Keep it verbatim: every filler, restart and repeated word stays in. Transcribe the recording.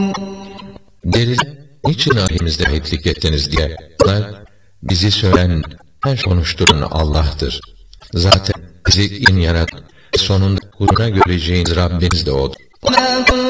Deriz, niçin alemimizde etlik ettiniz diye. Bizi söylen, her konuşturan Allah'tır. Zaten bizi in yarat, sonunda huzuruna göreceğiniz Rabbiniz de O'dur.